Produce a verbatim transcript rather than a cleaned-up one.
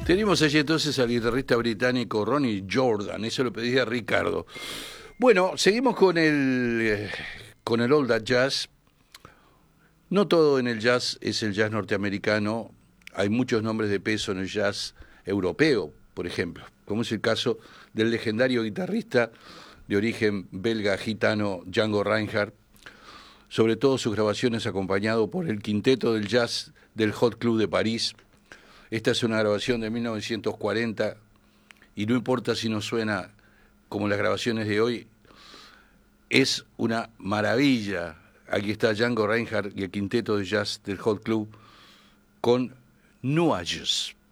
Tenemos allí entonces al guitarrista británico Ronnie Jordan, eso lo pedía Ricardo. Bueno, seguimos con el, eh, con el Old Jazz. No todo en el jazz es el jazz norteamericano, hay muchos nombres de peso en el jazz europeo, por ejemplo, como es el caso del legendario guitarrista de origen belga gitano Django Reinhardt, sobre todo sus grabaciones acompañado por el quinteto del jazz del Hot Club de París. Esta es una grabación de mil novecientos cuarenta y no importa si no suena como las grabaciones de hoy, es una maravilla. Aquí está Django Reinhardt y el quinteto de jazz del Hot Club con Nuages.